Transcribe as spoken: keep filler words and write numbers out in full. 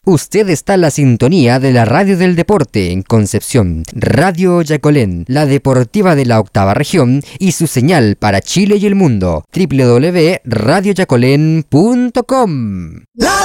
Usted está en la sintonía de la Radio del Deporte en Concepción, Radio Yacolén, la deportiva de la octava región y su señal para Chile y el mundo, doble u doble u doble u punto radio yacolén punto com. La